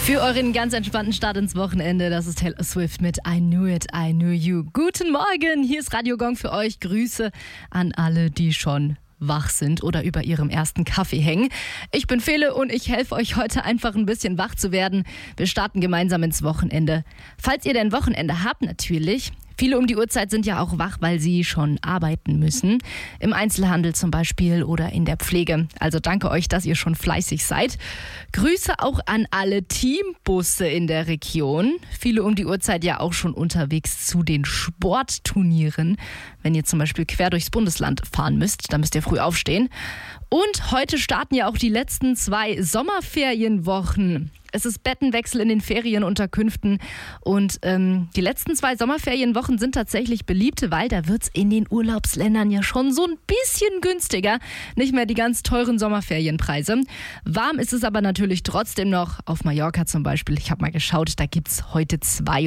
Für euren ganz entspannten Start ins Wochenende, das ist Taylor Swift mit I Knew It, I Knew You. Guten Morgen, hier ist Radio Gong für euch. Grüße an alle, die schon wach sind oder über ihrem ersten Kaffee hängen. Ich bin Fele und ich helfe euch heute einfach ein bisschen wach zu werden. Wir starten gemeinsam ins Wochenende. Falls ihr denn Wochenende habt, natürlich. Viele um die Uhrzeit sind ja auch wach, weil sie schon arbeiten müssen. Im Einzelhandel zum Beispiel oder in der Pflege. Also danke euch, dass ihr schon fleißig seid. Grüße auch an alle Teambusse in der Region. Viele um die Uhrzeit ja auch schon unterwegs zu den Sportturnieren. Wenn ihr zum Beispiel quer durchs Bundesland fahren müsst, dann müsst ihr früh aufstehen. Und heute starten ja auch die letzten 2 Sommerferienwochen. Es ist Bettenwechsel in den Ferienunterkünften und die letzten 2 Sommerferienwochen sind tatsächlich beliebt, weil da wird es in den Urlaubsländern ja schon so ein bisschen günstiger. Nicht mehr die ganz teuren Sommerferienpreise. Warm ist es aber natürlich trotzdem noch. Auf Mallorca zum Beispiel, ich habe mal geschaut, da gibt es heute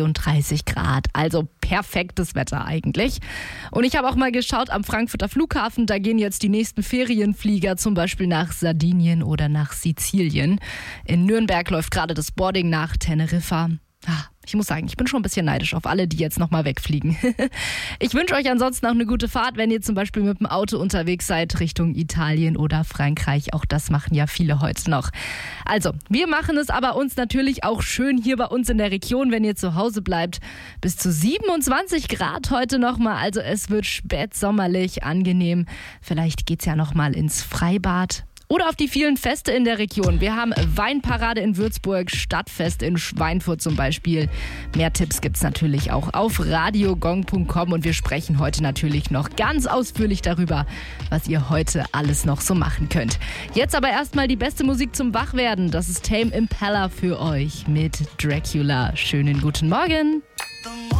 32 Grad. Also perfektes Wetter eigentlich. Und ich habe auch mal geschaut am Frankfurter Flughafen, da gehen jetzt die nächsten Ferienflieger zum Beispiel nach Sardinien oder nach Sizilien. In Nürnberg läuft gerade das Boarding nach Teneriffa. Ich muss sagen, ich bin schon ein bisschen neidisch auf alle, die jetzt nochmal wegfliegen. Ich wünsche euch ansonsten auch eine gute Fahrt, wenn ihr zum Beispiel mit dem Auto unterwegs seid, Richtung Italien oder Frankreich. Auch das machen ja viele heute noch. Also, wir machen es aber uns natürlich auch schön hier bei uns in der Region, wenn ihr zu Hause bleibt. Bis zu 27 Grad heute nochmal. Also es wird spätsommerlich, angenehm. Vielleicht geht's ja nochmal ins Freibad. Oder auf die vielen Feste in der Region. Wir haben Weinparade in Würzburg, Stadtfest in Schweinfurt zum Beispiel. Mehr Tipps gibt's natürlich auch auf radiogong.com und wir sprechen heute natürlich noch ganz ausführlich darüber, was ihr heute alles noch so machen könnt. Jetzt aber erstmal die beste Musik zum Wachwerden. Das ist Tame Impala für euch mit Dracula. Schönen guten Morgen.